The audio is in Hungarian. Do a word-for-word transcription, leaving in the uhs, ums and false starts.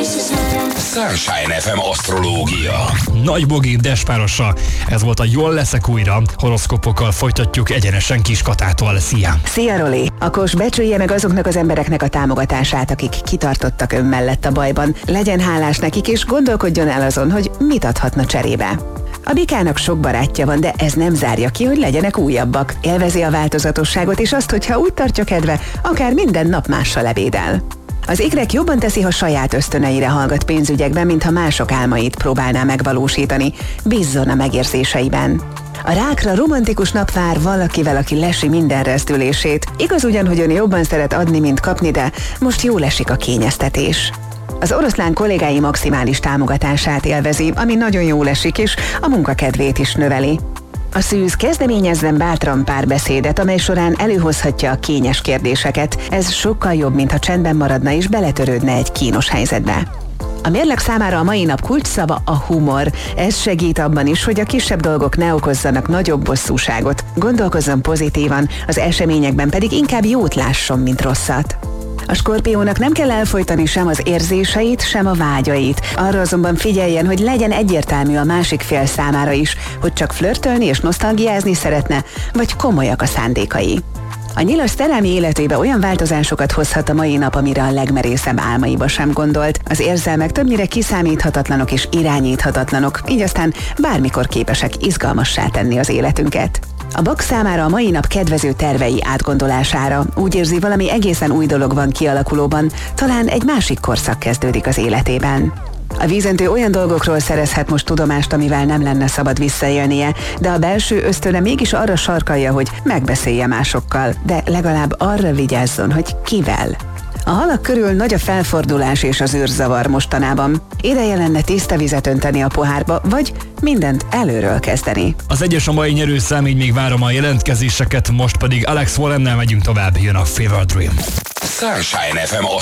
Sunshine ef em asztrológia. Nagy Bogi Despárossal. Ez volt a Jól leszek újra. Horoszkópokkal folytatjuk egyenesen Kiskatától. Szia! Szia, Roli! A kos becsülje meg azoknak az embereknek a támogatását, akik kitartottak ön mellett a bajban. Legyen hálás nekik, és gondolkodjon el azon, hogy mit adhatna cserébe. A bikának sok barátja van, de ez nem zárja ki, hogy legyenek újabbak. Élvezi a változatosságot, és azt, hogyha úgy tartja kedve, akár minden nap mással ebédel. Az ikrek jobban teszi, ha saját ösztöneire hallgat pénzügyekben, mintha mások álmait próbálná megvalósítani. Bízzon a megérzéseiben. A rákra romantikus nap vár valakivel, aki lesi minden rezdülését. Igaz ugyan, hogy ön jobban szeret adni, mint kapni, de most jól esik a kényeztetés. Az oroszlán kollégái maximális támogatását élvezi, ami nagyon jól esik, és a munkakedvét is növeli. A szűz kezdeményezzen bátran párbeszédet, amely során előhozhatja a kényes kérdéseket. Ez sokkal jobb, mintha csendben maradna és beletörődne egy kínos helyzetbe. A mérleg számára a mai nap kulcsszava a humor. Ez segít abban is, hogy a kisebb dolgok ne okozzanak nagyobb bosszúságot. Gondolkozzon pozitívan, az eseményekben pedig inkább jót lásson, mint rosszat. A skorpiónak nem kell elfojtani sem az érzéseit, sem a vágyait. Arra azonban figyeljen, hogy legyen egyértelmű a másik fél számára is, hogy csak flörtölni és nosztalgiázni szeretne, vagy komolyak a szándékai. A nyilas szerelmi életébe olyan változásokat hozhat a mai nap, amire a legmerészebb álmaiba sem gondolt. Az érzelmek többnyire kiszámíthatatlanok és irányíthatatlanok, így aztán bármikor képesek izgalmassá tenni az életünket. A bak számára a mai nap kedvező tervei átgondolására. Úgy érzi, valami egészen új dolog van kialakulóban, talán egy másik korszak kezdődik az életében. A vízöntő olyan dolgokról szerezhet most tudomást, amivel nem lenne szabad visszaélnie, de a belső ösztöne mégis arra sarkalja, hogy megbeszélje másokkal, de legalább arra vigyázzon, hogy kivel. A halak körül nagy a felfordulás és az űrzavar mostanában. Ideje lenne tiszta vizet önteni a pohárba, vagy mindent előről kezdeni. Az egyes a mai nyerőszám, így még várom a jelentkezéseket, most pedig Alex Warrennel megyünk tovább, jön a Fever Dream. Sunshine ef em